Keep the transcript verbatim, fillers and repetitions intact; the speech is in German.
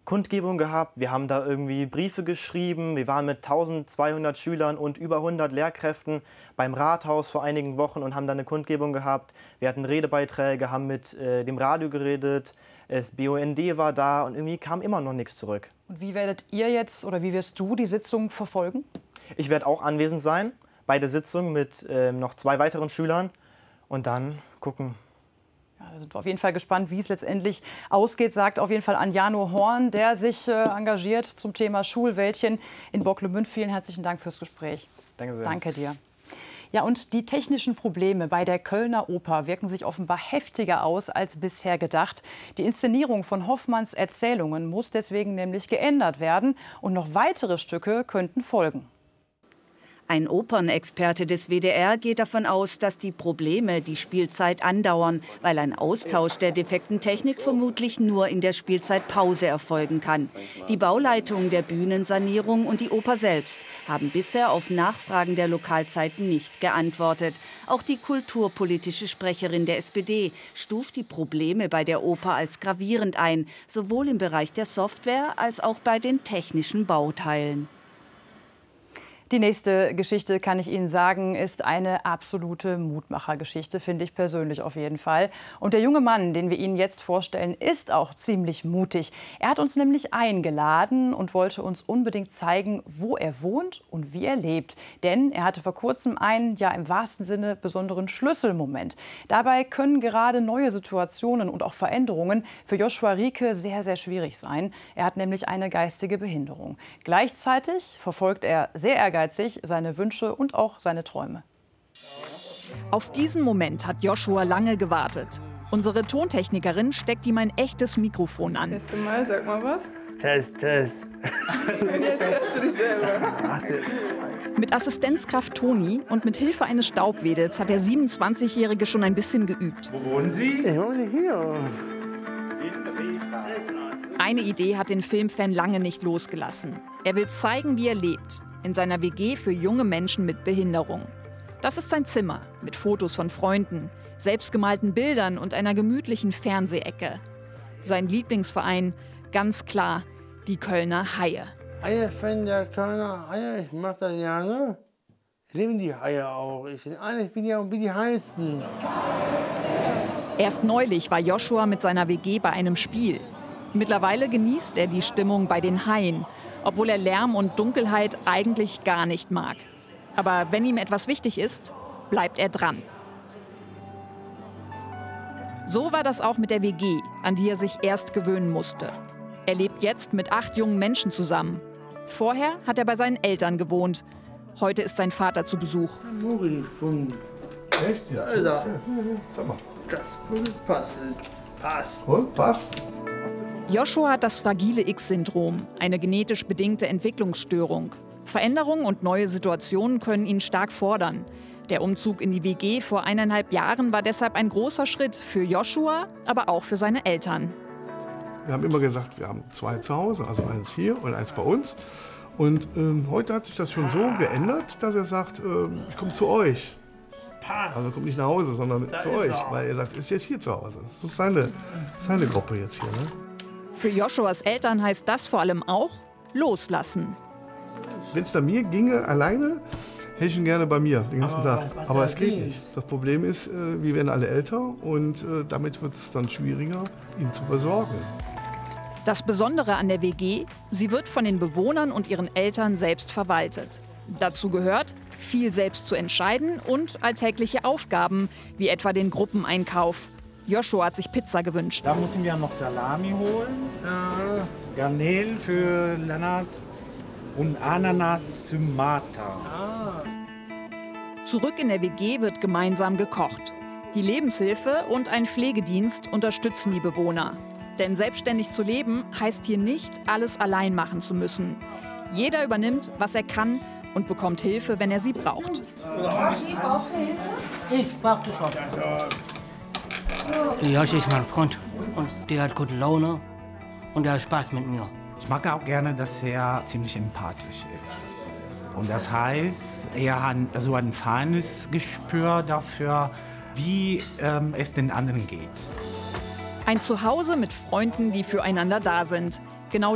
Kundgebung gehabt, wir haben da irgendwie Briefe geschrieben, wir waren mit tausendzweihundert Schülern und über hundert Lehrkräften beim Rathaus vor einigen Wochen und haben da eine Kundgebung gehabt. Wir hatten Redebeiträge, haben mit äh, dem Radio geredet, das B U N D war da und irgendwie kam immer noch nichts zurück. Und wie werdet ihr jetzt oder wie wirst du die Sitzung verfolgen? Ich werde auch anwesend sein bei der Sitzung mit äh, noch zwei weiteren Schülern und dann gucken. Ja, da sind wir auf jeden Fall gespannt, wie es letztendlich ausgeht, sagt auf jeden Fall Anjano Horn, der sich äh, engagiert zum Thema Schulwäldchen in Bocklemünd. Vielen herzlichen Dank fürs Gespräch. Danke sehr. Danke dir. Ja, und die technischen Probleme bei der Kölner Oper wirken sich offenbar heftiger aus als bisher gedacht. Die Inszenierung von Hoffmanns Erzählungen muss deswegen nämlich geändert werden und noch weitere Stücke könnten folgen. Ein Opernexperte des W D R geht davon aus, dass die Probleme die Spielzeit andauern, weil ein Austausch der defekten Technik vermutlich nur in der Spielzeitpause erfolgen kann. Die Bauleitung der Bühnensanierung und die Oper selbst haben bisher auf Nachfragen der Lokalzeiten nicht geantwortet. Auch die kulturpolitische Sprecherin der S P D stuft die Probleme bei der Oper als gravierend ein, sowohl im Bereich der Software als auch bei den technischen Bauteilen. Die nächste Geschichte, kann ich Ihnen sagen, ist eine absolute Mutmachergeschichte, finde ich persönlich auf jeden Fall. Und der junge Mann, den wir Ihnen jetzt vorstellen, ist auch ziemlich mutig. Er hat uns nämlich eingeladen und wollte uns unbedingt zeigen, wo er wohnt und wie er lebt. Denn er hatte vor kurzem einen, ja im wahrsten Sinne, besonderen Schlüsselmoment. Dabei können gerade neue Situationen und auch Veränderungen für Joshua Rieke sehr, sehr schwierig sein. Er hat nämlich eine geistige Behinderung. Gleichzeitig verfolgt er sehr ehrgeizig seine Wünsche und auch seine Träume. Auf diesen Moment hat Joshua lange gewartet. Unsere Tontechnikerin steckt ihm ein echtes Mikrofon an. Teste mal, sag mal was. Test, Test. Jetzt testet du dich selber. Mit Assistenzkraft Toni und mit Hilfe eines Staubwedels hat der siebenundzwanzigjährige schon ein bisschen geübt. Wo wohnen Sie? Ich wohne hier. Eine Idee hat den Filmfan lange nicht losgelassen. Er will zeigen, wie er lebt. In seiner W G für junge Menschen mit Behinderung. Das ist sein Zimmer mit Fotos von Freunden, selbstgemalten Bildern und einer gemütlichen Fernsehecke. Sein Lieblingsverein, ganz klar, die Kölner Haie. Haie-Fan der Kölner Haie, ich mag das gerne. Ich liebe die Haie auch. Ich bin eigentlich wie die, wie die heißen. Erst neulich war Joshua mit seiner W G bei einem Spiel. Mittlerweile genießt er die Stimmung bei den Haien, obwohl er Lärm und Dunkelheit eigentlich gar nicht mag. Aber wenn ihm etwas wichtig ist, bleibt er dran. So war das auch mit der W G, an die er sich erst gewöhnen musste. Er lebt jetzt mit acht jungen Menschen zusammen. Vorher hat er bei seinen Eltern gewohnt. Heute ist sein Vater zu Besuch. Echt? Ja. Alter. Sag mal. Das muss passen. Passt. Und, passt? Joshua hat das fragile X-Syndrom, eine genetisch bedingte Entwicklungsstörung. Veränderungen und neue Situationen können ihn stark fordern. Der Umzug in die W G vor eineinhalb Jahren war deshalb ein großer Schritt für Joshua, aber auch für seine Eltern. Wir haben immer gesagt, wir haben zwei zu Hause, also eins hier und eins bei uns. Und ähm, heute hat sich das schon so geändert, dass er sagt, ähm, ich komme zu euch. Also kommt nicht nach Hause, sondern zu euch, weil er sagt, ist jetzt hier zu Hause. Das ist seine, seine Gruppe jetzt hier. Ne? Für Joshuas Eltern heißt das vor allem auch loslassen. Wenn es da mir ginge, alleine, hätte ich ihn gerne bei mir den ganzen Tag. Aber es geht nicht. Das Problem ist, äh, wir werden alle älter und äh, damit wird es dann schwieriger, ihn zu versorgen. Das Besondere an der W G, sie wird von den Bewohnern und ihren Eltern selbst verwaltet. Dazu gehört, viel selbst zu entscheiden und alltägliche Aufgaben, wie etwa den Gruppeneinkauf. Joshua hat sich Pizza gewünscht. Da müssen wir noch Salami holen, äh, Garnelen für Lennart und Ananas für Martha. Ah. Zurück in der W G wird gemeinsam gekocht. Die Lebenshilfe und ein Pflegedienst unterstützen die Bewohner. Denn selbstständig zu leben heißt hier nicht, alles allein machen zu müssen. Jeder übernimmt, was er kann und bekommt Hilfe, wenn er sie braucht. Joshi, brauchst du Hilfe? Ich brauchte schon. Joshi ist mein Freund und der hat gute Laune und der hat Spaß mit mir. Ich mag auch gerne, dass er ziemlich empathisch ist. Und das heißt, er hat so ein feines Gespür dafür, wie ähm, es den anderen geht. Ein Zuhause mit Freunden, die füreinander da sind.